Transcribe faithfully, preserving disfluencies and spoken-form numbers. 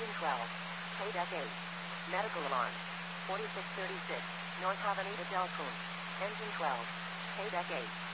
Engine twelve. K-Deck eight. Medical alarm. forty-six thirty-six. North Avenida Del Kun. Engine twelve. K-Deck eight.